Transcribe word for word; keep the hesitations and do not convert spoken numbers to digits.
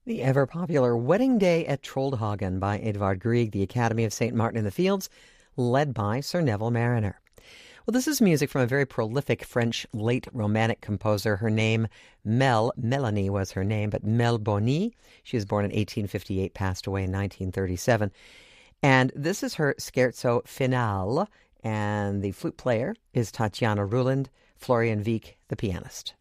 The ever-popular Wedding Day at Troldhagen by Edvard Grieg, the Academy of Saint Martin in the Fields, led by Sir Neville Marriner. Well, this is music from a very prolific French late Romantic composer. Her name, Mel, Melanie was her name, but Mel Boni. She was born in eighteen fifty-eight, passed away in nineteen thirty-seven. And this is her Scherzo Finale, and the flute player is Tatiana Ruland, Florian Wieck, the pianist.